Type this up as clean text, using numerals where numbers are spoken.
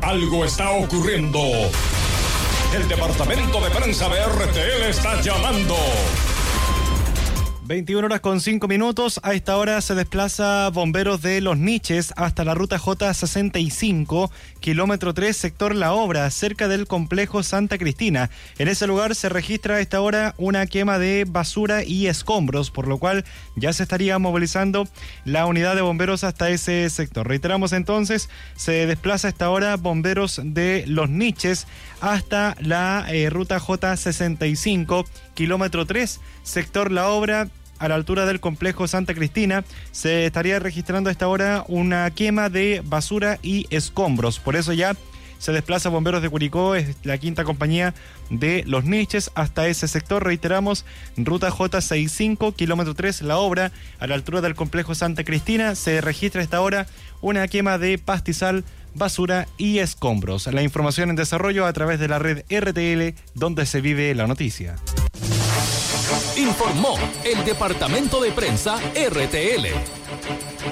Algo está ocurriendo. El departamento de prensa de RTL está llamando. 21:05. A esta hora se desplaza bomberos de Los Niches hasta la ruta J65, kilómetro 3, sector La Obra, cerca del complejo Santa Cristina. En ese lugar se registra a esta hora una quema de basura y escombros, por lo cual ya se estaría movilizando la unidad de bomberos hasta ese sector. Reiteramos entonces, se desplaza a esta hora bomberos de Los Niches hasta la ruta J65, kilómetro 3, sector La Obra, a la altura del complejo Santa Cristina. Se estaría registrando a esta hora una quema de basura y escombros. Por eso ya se desplaza bomberos de Curicó, es la quinta compañía de Los Niches, hasta ese sector. Reiteramos, ruta J65, kilómetro 3, La Obra, a la altura del complejo Santa Cristina. Se registra a esta hora una quema de pastizal, basura y escombros. La información en desarrollo a través de la red RTL, donde se vive la noticia. Informó el departamento de prensa RTL.